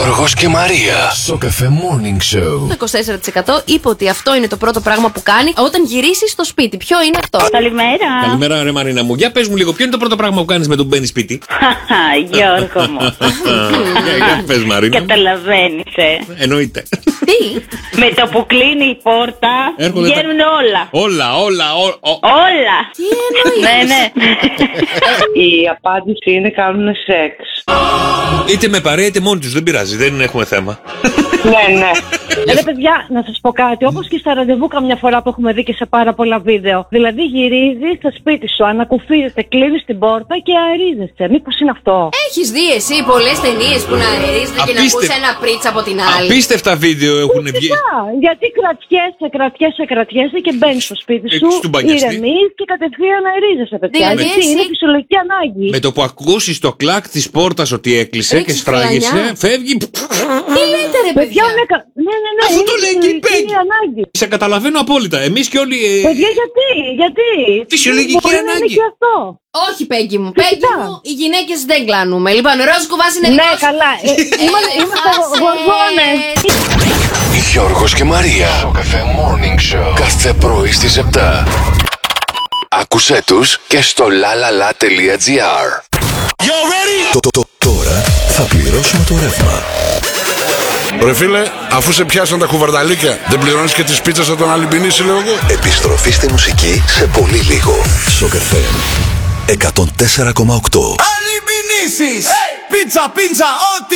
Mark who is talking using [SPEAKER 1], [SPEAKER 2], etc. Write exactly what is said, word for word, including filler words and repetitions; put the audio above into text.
[SPEAKER 1] Γιώργος και Μαρία. Σοκαφέ Morning Show.
[SPEAKER 2] Το είκοσι τέσσερα τοις εκατό είπε ότι αυτό είναι το πρώτο πράγμα που κάνει όταν γυρίσει στο σπίτι. Ποιο είναι αυτό?
[SPEAKER 3] Καλημέρα.
[SPEAKER 4] Καλημέρα, ρε Μαρίνα μου. Για πες μου λίγο, ποιο είναι το πρώτο πράγμα που κάνεις με τον μπαίνει σπίτι?
[SPEAKER 3] Γιώργο μου.
[SPEAKER 4] Για πες, Μαρίνα.
[SPEAKER 3] Καταλαβαίνεις, ε.
[SPEAKER 4] Εννοείται.
[SPEAKER 2] Τι?
[SPEAKER 3] Με το που κλείνει η πόρτα
[SPEAKER 4] Έρχονται
[SPEAKER 3] βγαίνουν όλα.
[SPEAKER 4] Όλα, όλα, όλα.
[SPEAKER 3] Όλα.
[SPEAKER 2] Τι εννοείς?
[SPEAKER 3] Ναι, ναι.
[SPEAKER 5] Η απάντηση είναι κάνουν σεξ.
[SPEAKER 4] Είτε με παρέα είτε μόνοι τους, δεν πειράζει, δεν έχουμε θέμα.
[SPEAKER 5] Ναι, ναι.
[SPEAKER 6] Ρε παιδιά, να σας πω κάτι. Όπως και στα ραντεβού καμιά φορά που έχουμε δει και σε πάρα πολλά βίντεο. Δηλαδή γυρίζεις στο σπίτι σου, ανακουφίζεσαι, κλείνεις την πόρτα και αερίζεσαι. Μήπως είναι αυτό?
[SPEAKER 2] Έχεις δει εσύ πολλές ταινίες που να αερίζεται και να
[SPEAKER 4] Απίστε-
[SPEAKER 2] ακούς ένα πρίτσα από την άλλη?
[SPEAKER 4] Απίστευτα βίντεο έχουν βγει.
[SPEAKER 6] Φυσικά, γιατί κρατιέσαι, κρατιέσαι, κρατιέσαι και μπαίνεις στο σπίτι
[SPEAKER 4] Ε,
[SPEAKER 6] σου,
[SPEAKER 4] στον μπαγκιαστή.
[SPEAKER 6] ηρεμείς και κατευθείαν αερίζεσαι, παιδιά.
[SPEAKER 2] Δηλαδή
[SPEAKER 6] Γιατί
[SPEAKER 2] εσύ-
[SPEAKER 6] είναι φυσιολογική ανάγκη.
[SPEAKER 4] Με το που ακούσεις το κλακ της πόρτας ότι έκλεισε
[SPEAKER 2] Ρίξεις
[SPEAKER 4] και σφράγισε,
[SPEAKER 2] φλανιά.
[SPEAKER 4] φεύγει.
[SPEAKER 2] Τι λέτε ρε
[SPEAKER 6] Παιδιά,
[SPEAKER 2] παιδιά?
[SPEAKER 6] είναι κα- ναι, ναι, ναι,
[SPEAKER 4] Αυτό
[SPEAKER 6] είναι
[SPEAKER 4] το λέει και η
[SPEAKER 6] φυσιολογική
[SPEAKER 4] Πέγγι.
[SPEAKER 6] ανάγκη.
[SPEAKER 4] Σε καταλαβαίνω απόλυτα. Εμείς και όλοι. ε,
[SPEAKER 6] Παιδιά, γιατί, γιατί.
[SPEAKER 4] Φυσιολογική
[SPEAKER 6] Μπορεί να είναι
[SPEAKER 4] ανάγκη.
[SPEAKER 6] και αυτό.
[SPEAKER 2] Όχι, Πέγγι μου.
[SPEAKER 6] Φυσικά.
[SPEAKER 2] Πέγγι μου, οι γυναίκες δεν κλάνουμε. Λοιπόν, ο ροζ κουβάς είναι
[SPEAKER 6] Ναι,
[SPEAKER 2] δικός σου.
[SPEAKER 6] καλά. Ε, Είμαστε είμαστε γοργόνες.
[SPEAKER 1] Γιώργος και Μαρία. Σοκαφέ Morning Show. Κάθε πρωί στις επτά. Άκουσέ τους και στο lalala.gr.
[SPEAKER 7] Το, το, το, τώρα θα πληρώσουμε το ρεύμα.
[SPEAKER 8] Ρε φίλε, αφού σε πιάσαν τα κουβαρδαλίκια, δεν πληρώνεις και τις πίτσες θα τον αλυμπινίσει, λέω εγώ.
[SPEAKER 7] Επιστροφή στη μουσική σε πολύ λίγο. Σοκαφέ εκατόν τέσσερα κόμμα οκτώ.
[SPEAKER 9] Αλυμπινήσεις! Πίτσα, πίτσα, ό,τι